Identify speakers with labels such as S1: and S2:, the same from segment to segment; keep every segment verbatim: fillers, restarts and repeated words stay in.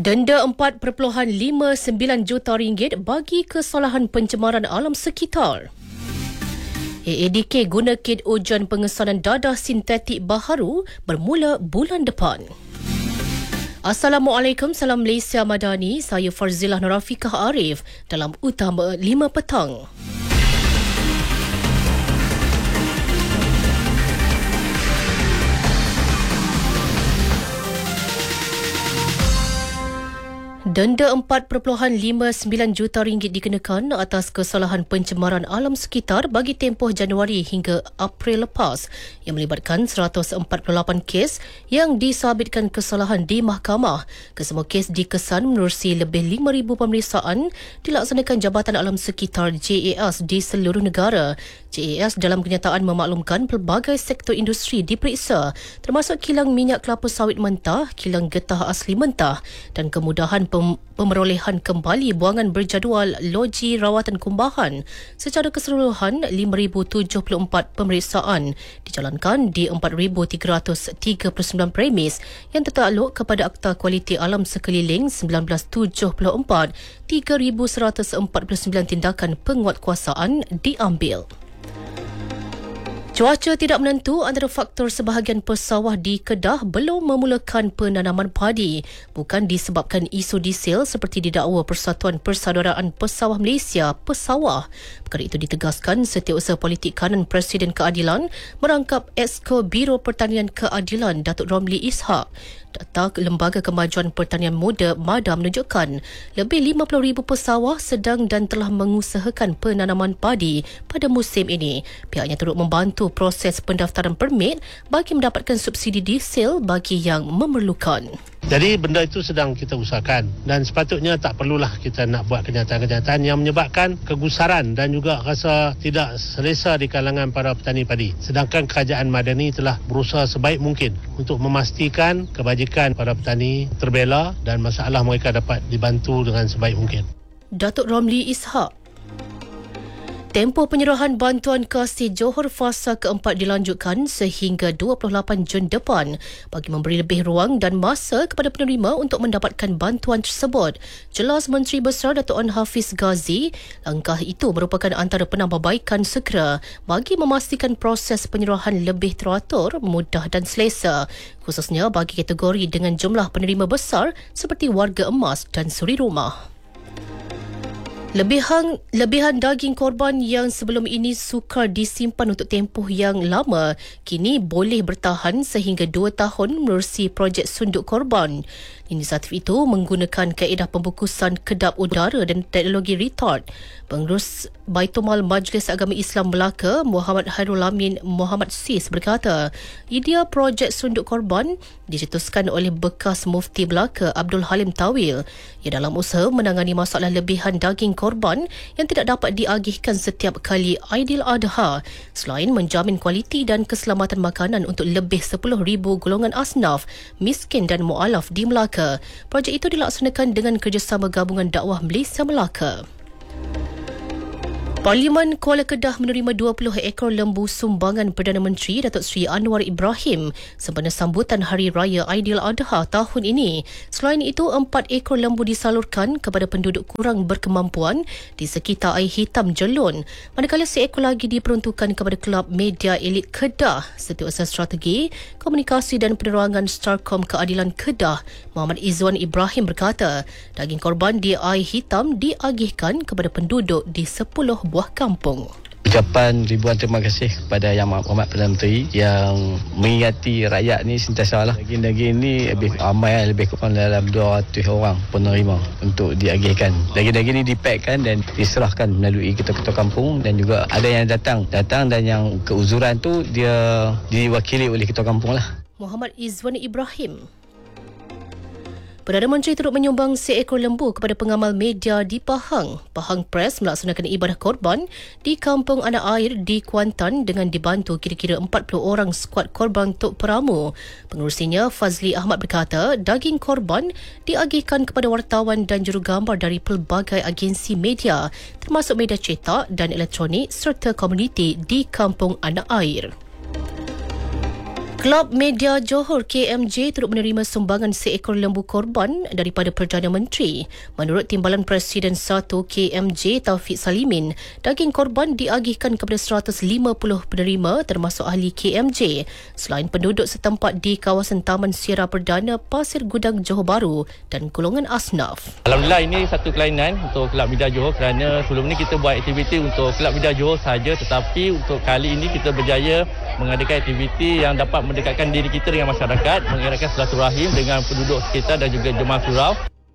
S1: Denda empat perpuluhan lima sembilan juta ringgit bagi kesalahan pencemaran alam sekitar. A A D K guna kit ujian pengesanan dadah sintetik baharu bermula bulan depan. Assalamualaikum, salam Malaysia Madani. Saya Farzilah Nurafikah Arif dalam Utama lima Petang. Denda empat perpuluhan lima sembilan juta ringgit dikenakan atas kesalahan pencemaran alam sekitar bagi tempoh Januari hingga April lepas yang melibatkan seratus empat puluh lapan kes yang disabitkan kesalahan di mahkamah. Kesemua kes dikesan menerusi lebih lima ribu pemeriksaan dilaksanakan Jabatan Alam Sekitar J A S di seluruh negara. J A S dalam kenyataan memaklumkan pelbagai sektor industri diperiksa termasuk kilang minyak kelapa sawit mentah, kilang getah asli mentah dan kemudahan pem- pemerolehan kembali buangan berjadual loji rawatan kumbahan. Secara keseluruhan, lima ribu tujuh puluh empat pemeriksaan dijalankan di empat ribu tiga ratus tiga puluh sembilan premis yang tertakluk kepada Akta Kualiti Alam Sekeliling seribu sembilan ratus tujuh puluh empat. tiga ribu seratus empat puluh sembilan tindakan penguatkuasaan diambil. Cuaca tidak menentu antara faktor sebahagian pesawah di Kedah belum memulakan penanaman padi, bukan disebabkan isu diesel seperti didakwa Persatuan Persaudaraan Pesawah Malaysia Pesawah. Perkara itu ditegaskan Setiausaha Politik Kanan Presiden Keadilan merangkap Exco Biro Pertanian Keadilan Datuk Romli Ishak. Data Lembaga Kemajuan Pertanian Muda MADA menunjukkan lebih lima puluh ribu pesawah sedang dan telah mengusahakan penanaman padi pada musim ini. Pihaknya turut membantu proses pendaftaran permit bagi mendapatkan subsidi diesel bagi yang memerlukan.
S2: Jadi benda itu sedang kita usahakan dan sepatutnya tak perlulah kita nak buat kenyataan-kenyataan yang menyebabkan kegusaran dan juga rasa tidak selesa di kalangan para petani padi. Sedangkan Kerajaan Madani telah berusaha sebaik mungkin untuk memastikan kebajikan para petani terbela dan masalah mereka dapat dibantu dengan sebaik mungkin.
S1: Datuk Romli Ishak. Tempoh penyerahan bantuan kasih Johor fasa keempat dilanjutkan sehingga dua puluh lapan Jun depan bagi memberi lebih ruang dan masa kepada penerima untuk mendapatkan bantuan tersebut. Jelas Menteri Besar Datuk An Hafiz Ghazi, langkah itu merupakan antara penambahbaikan segera bagi memastikan proses penyerahan lebih teratur, mudah dan selesa, khususnya bagi kategori dengan jumlah penerima besar seperti warga emas dan suri rumah. Lebihan, lebihan daging korban yang sebelum ini sukar disimpan untuk tempoh yang lama kini boleh bertahan sehingga dua tahun menerusi projek sunduk korban. Inisiatif itu menggunakan kaedah pembukusan kedap udara dan teknologi retard. Pengurus Baitumal Majlis Agama Islam Melaka, Muhammad Hairul Amin Muhammad Sis berkata, idea projek sunduk korban dicetuskan oleh bekas Mufti Melaka Abdul Halim Tawil yang dalam usaha menangani masalah lebihan daging korban yang tidak dapat diagihkan setiap kali Aidiladha, selain menjamin kualiti dan keselamatan makanan untuk lebih sepuluh ribu golongan asnaf, miskin dan mu'alaf di Melaka. Projek itu dilaksanakan dengan kerjasama Gabungan Dakwah Malaysia Melaka. Parlimen Kuala Kedah menerima dua puluh ekor lembu sumbangan Perdana Menteri Datuk Seri Anwar Ibrahim sempena sambutan Hari Raya Aidiladha tahun ini. Selain itu, empat ekor lembu disalurkan kepada penduduk kurang berkemampuan di sekitar Air Hitam Jelun, manakala seekor lagi diperuntukkan kepada Kelab Media Elit Kedah. Setiausaha Strategi, Komunikasi dan Penerangan Starcom Keadilan Kedah, Muhammad Izwan Ibrahim berkata, daging korban di Air Hitam diagihkan kepada penduduk di sepuluh buah kampung.
S3: Ucapan ribuan terima kasih kepada Yang Amat Perdana Menteri yang mengingati rakyat ni sentiasa lah. Daging-daging ni lebih ramai, lebih kurang dalam dua ratus orang penerima untuk diagihkan. Daging-daging ni dipackkan dan diserahkan melalui ketua-ketua kampung dan juga ada yang datang. Datang dan yang keuzuran tu dia diwakili oleh ketua kampung lah.
S1: Muhammad Izwan Ibrahim. Perdana Menteri turut menyumbang seekor lembu kepada pengamal media di Pahang. Pahang Press melaksanakan ibadah korban di Kampung Anak Air di Kuantan dengan dibantu kira-kira empat puluh orang skuad korban Tok Peramu. Pengurusinya Fazli Ahmad berkata, daging korban diagihkan kepada wartawan dan jurugambar dari pelbagai agensi media termasuk media cetak dan elektronik serta komuniti di Kampung Anak Air. Kelab Media Johor K M J turut menerima sumbangan seekor lembu korban daripada Perdana Menteri. Menurut Timbalan Presiden satu K M J Taufik Salimin, daging korban diagihkan kepada seratus lima puluh penerima termasuk ahli K M J selain penduduk setempat di kawasan Taman Sierra Perdana, Pasir Gudang, Johor Bahru dan golongan asnaf.
S4: Alhamdulillah, ini satu kelainan untuk Kelab Media Johor kerana sebelum ini kita buat aktiviti untuk Kelab Media Johor sahaja, tetapi untuk kali ini kita berjaya mengadakan aktiviti yang dapat mendekatkan diri kita dengan masyarakat, mengeratkan silaturahim dengan penduduk sekitar dan juga jemaah surau.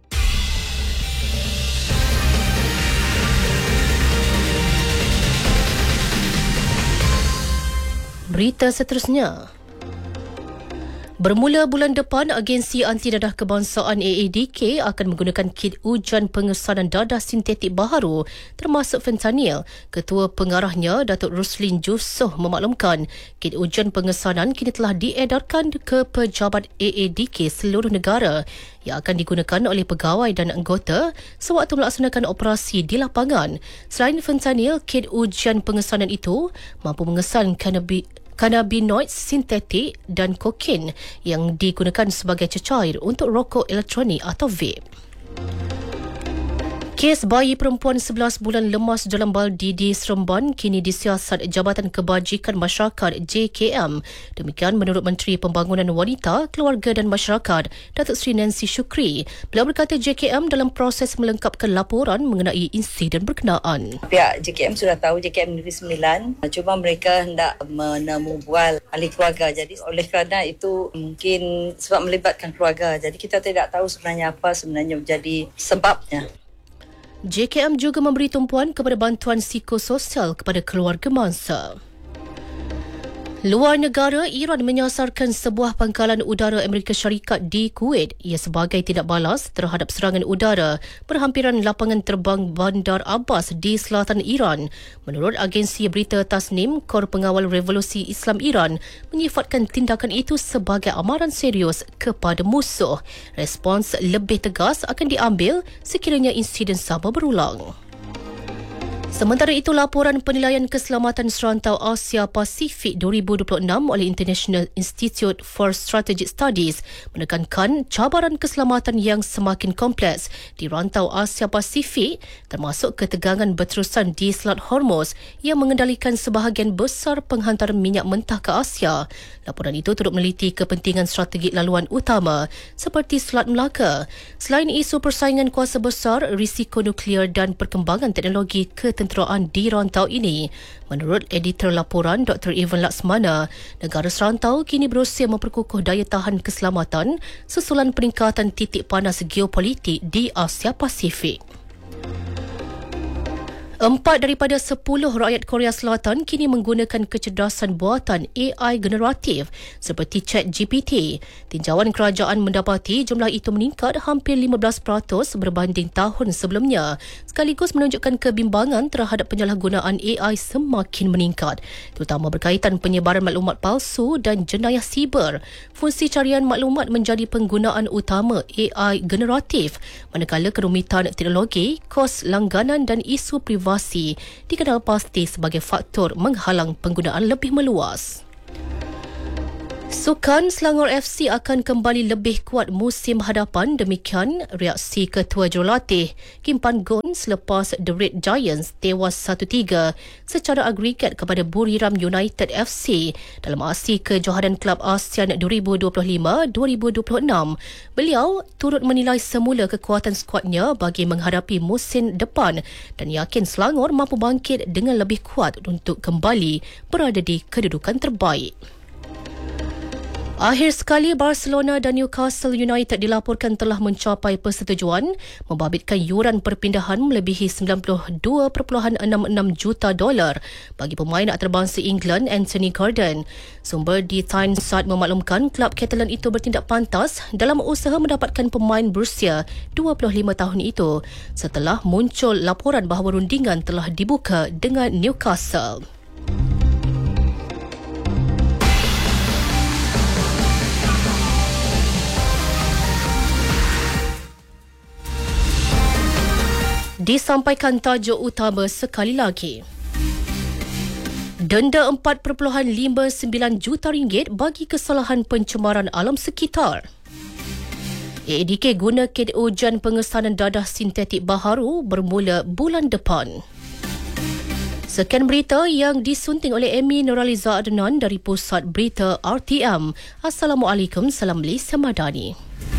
S1: Berita seterusnya. Bermula bulan depan, Agensi Anti Dadah Kebangsaan A A D K akan menggunakan kit ujian pengesanan dadah sintetik baharu termasuk fentanyl. Ketua Pengarahnya, Datuk Ruslin Jusoh memaklumkan kit ujian pengesanan kini telah diedarkan ke pejabat A A D K seluruh negara yang akan digunakan oleh pegawai dan anggota sewaktu melaksanakan operasi di lapangan. Selain fentanyl, kit ujian pengesanan itu mampu mengesan cannabis Cannabinoid sintetik dan kokain yang digunakan sebagai cecair untuk rokok elektronik atau vape. Kes bayi perempuan sebelas bulan lemas dalam baldi di Seremban kini disiasat Jabatan Kebajikan Masyarakat J K M. Demikian menurut Menteri Pembangunan Wanita, Keluarga dan Masyarakat, Datuk Seri Nancy Shukri. Beliau berkata J K M dalam proses melengkapkan laporan mengenai insiden berkenaan.
S5: Pihak J K M sudah tahu J K M Negeri Sembilan, cuma mereka hendak menemu bual ahli keluarga. Jadi oleh kerana itu mungkin sebab melibatkan keluarga. Jadi kita tidak tahu sebenarnya apa sebenarnya menjadi sebabnya.
S1: J K M juga memberi tumpuan kepada bantuan psikososial kepada keluarga mangsa. Luar negara, Iran menyasarkan sebuah pangkalan udara Amerika Syarikat di Kuwait ia sebagai tindak balas terhadap serangan udara berhampiran lapangan terbang Bandar Abbas di selatan Iran. Menurut agensi berita Tasnim, Kor Pengawal Revolusi Islam Iran menyifatkan tindakan itu sebagai amaran serius kepada musuh. Respons lebih tegas akan diambil sekiranya insiden sama berulang. Sementara itu, laporan penilaian keselamatan serantau Asia Pasifik dua ribu dua puluh enam oleh International Institute for Strategic Studies menekankan cabaran keselamatan yang semakin kompleks di rantau Asia Pasifik termasuk ketegangan berterusan di Selat Hormuz yang mengendalikan sebahagian besar penghantaran minyak mentah ke Asia. Laporan itu turut meneliti kepentingan strategi laluan utama seperti Selat Melaka. Selain isu persaingan kuasa besar, risiko nuklear dan perkembangan teknologi ketenteraan di rantau ini, menurut editor laporan Doktor Ivan Laksmana, negara serantau kini berusaha memperkukuh daya tahan keselamatan susulan peningkatan titik panas geopolitik di Asia Pasifik. Empat daripada sepuluh rakyat Korea Selatan kini menggunakan kecerdasan buatan A I generatif seperti ChatGPT. Tinjauan kerajaan mendapati jumlah itu meningkat hampir lima belas peratus berbanding tahun sebelumnya, sekaligus menunjukkan kebimbangan terhadap penyalahgunaan A I semakin meningkat, terutama berkaitan penyebaran maklumat palsu dan jenayah siber. Fungsi carian maklumat menjadi penggunaan utama A I generatif, manakala kerumitan teknologi, kos langganan dan isu privasi dikenal pasti sebagai faktor menghalang penggunaan lebih meluas. Sukan Selangor F C akan kembali lebih kuat musim hadapan. Demikian reaksi Ketua Jurulatih Kim Pan Gon selepas The Red Giants tewas satu tiga secara agregat kepada Buriram United F C dalam aksi kejohanan Kelab ASEAN dua ribu dua puluh lima dua ribu dua puluh enam. Beliau turut menilai semula kekuatan skuadnya bagi menghadapi musim depan dan yakin Selangor mampu bangkit dengan lebih kuat untuk kembali berada di kedudukan terbaik. Akhir sekali, Barcelona dan Newcastle United dilaporkan telah mencapai persetujuan membabitkan yuran perpindahan melebihi sembilan puluh dua perpuluhan enam enam juta dolar bagi pemain antarabangsa England Anthony Gordon. Sumber di Tyneside memaklumkan kelab Catalan itu bertindak pantas dalam usaha mendapatkan pemain berusia dua puluh lima tahun itu setelah muncul laporan bahawa rundingan telah dibuka dengan Newcastle. Disampaikan tajuk utama sekali lagi. Denda empat perpuluhan lima sembilan juta ringgit bagi kesalahan pencemaran alam sekitar. A A D K guna kit ujian pengesanan dadah sintetik baharu bermula bulan depan. Sekian berita yang disunting oleh Amy Nuraliza Adnan dari Pusat Berita R T M. Assalamualaikum, salam Malaysia Madani.